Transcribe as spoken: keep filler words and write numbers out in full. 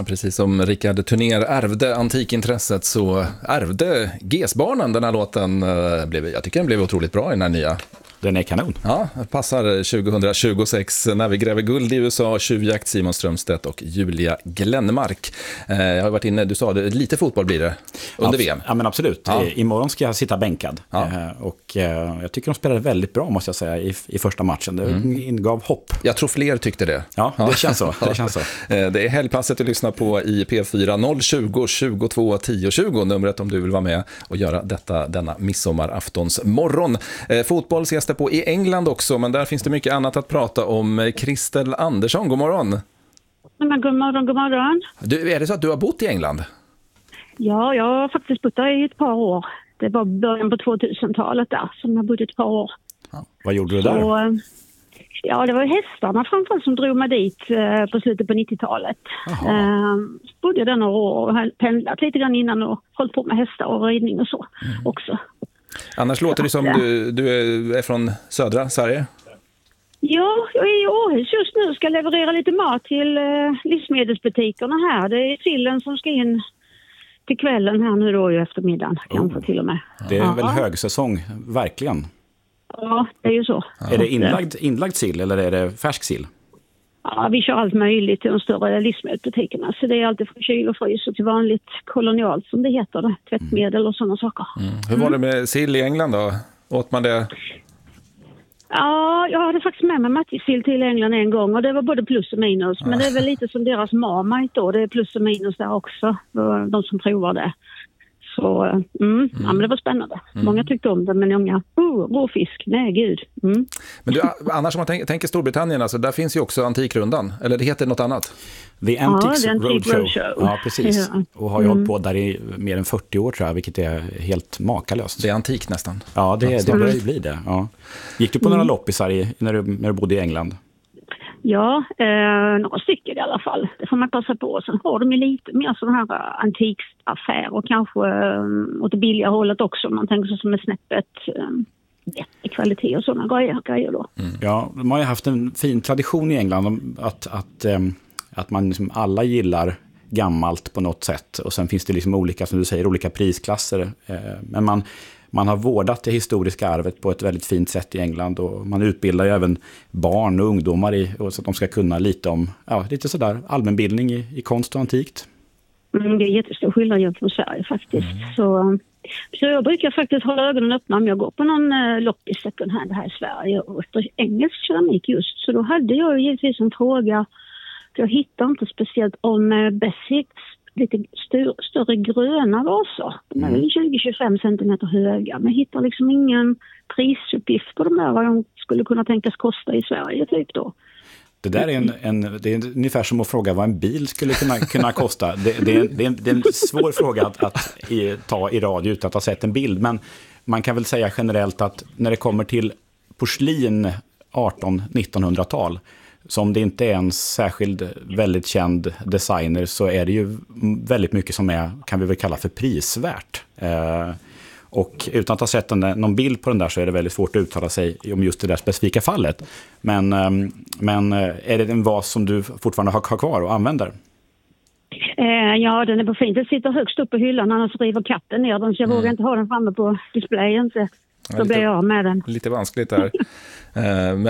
precis som Rickard Turner ärvde antikintresset så ärvde G-barnen den här låten. Blev, jag tycker den blev otroligt bra i den här nya. Den är kanon. Ja, passar tjugohundratjugosex när vi gräver guld i U S A, tjuvjakt Simon Strömstedt och Julia Glenmark. Eh, jag har varit inne, du sa det, lite fotboll blir det under Abs- V M. Ja, men absolut. Ja. Imorgon ska jag sitta bänkad. Ja. Eh, och eh, jag tycker de spelade väldigt bra, måste jag säga, i, i första matchen. Det mm. ingav hopp. Jag tror fler tyckte det. Ja, det ja. känns så. Det känns så. Eh, det är helgpasset att lyssna på i P fyra noll tjugo tjugotvå tio tjugo, numret om du vill vara med och göra detta denna midsommaraftons morgon. Eh, fotboll ses det på i England också, men där finns det mycket annat att prata om. Kristel Andersson, god morgon. Men god morgon, god morgon. Du, är det så att du har bott i England? Ja, jag har faktiskt bott där i ett par år. Det var början på tvåtusentalet där som jag bodde ett par år. Ja. Vad gjorde du där? Så, ja, det var hästarna framförallt som drog mig dit eh, på slutet på nittiotalet. Eh, bodde jag där några år och har pendlat lite grann innan och hållit på med hästar och ridning och så mm. också. Annars låter det som du, du är från södra Sverige. Ja, jag är i Århus just nu och ska leverera lite mat till eh, livsmedelsbutikerna här. Det är sillen som ska in till kvällen här nu då i eftermiddagen, oh. kanske till och med. Det är ja. väl högsäsong, verkligen. Ja, det är ju så. Ja. Är det inlagd, inlagd sill eller är det färsk sill? Ja, vi kör allt möjligt till de större livsmedelsbutikerna. Så det är alltid från kyl och frys och till vanligt kolonialt som det heter, det. Tvättmedel mm. och sådana saker. Mm. Hur var det med sill i England då? Åt man det? Ja, jag hade faktiskt med mig matjessill till England en gång och det var både plus och minus. Ja. Men det är väl lite som deras Marmite då, det är plus och minus där också, de som provar det. Så mm, mm. Ja, men det var spännande. Mm. Många tyckte om det, men många, oh, råfisk, nej gud. Mm. Men du, annars om man tänker, tänker Storbritannien, alltså, där finns ju också Antikrundan, eller det heter något annat? The Antiques ja, Roadshow. Antique Roadshow. Ja, precis. Ja. Och har ju mm. hållit på där i mer än fyrtio år tror jag, vilket är helt makalöst. Det är antik nästan. Ja, det, det börjar ju bli det. Ja. Gick du på några mm. loppisar i, när, du, när du bodde i England? Ja, eh, några stycken i alla fall. Det får man passa på. Sen har de ju lite mer sådana här antiksaffärer och kanske eh, åt det billiga hållet också. Man tänker sig som är snäppet eh, bättre kvalitet och sådana grejer, grejer då. Mm. Ja, de har ju haft en fin tradition i England att, att, eh, att man liksom alla gillar gammalt på något sätt. Och sen finns det liksom olika, som du säger, olika prisklasser. Eh, men man... Man har vårdat det historiska arvet på ett väldigt fint sätt i England och man utbildar ju även barn och ungdomar i, så att de ska kunna lite om, ja, lite sådär allmänbildning i, i konst och antikt. Mm, det är jättestor skillnad gentemot Sverige faktiskt. Mm. Så, så jag brukar faktiskt hålla ögonen öppna om jag går på någon uh, loppis second hand här i Sverige och efter engelsk keramik just. Så då hade jag givetvis en fråga, för jag hittar inte speciellt om uh, Bessicks lite st- större gröna vaser. De är väl tjugo till tjugofem centimeter höga. Men jag hittar liksom ingen prisuppgift på de där vad de skulle kunna tänkas kosta i Sverige typ då. Det där är, en, en, det är ungefär som att fråga vad en bil skulle kunna, kunna kosta. Det, det, är en, det, är en, det är en svår fråga att, att i, ta i radio utan att ha sett en bild. Men man kan väl säga generellt att när det kommer till porslin artonhundra-nittonhundratal, som det inte är en särskild väldigt känd designer, så är det ju väldigt mycket som är, kan vi väl kalla för prisvärt. Eh, och utan att ha sett den där, någon bild på den där så är det väldigt svårt att uttala sig om just det där specifika fallet. Men, eh, men är det en vas som du fortfarande har, har kvar och använder? Eh, ja, den är på fint. Den sitter högst upp på hyllan, annars river katten ner den, så jag mm. vågar inte ha den framme på displayen. Så, så ja, blir jag av med den. Lite vanskligt där. eh,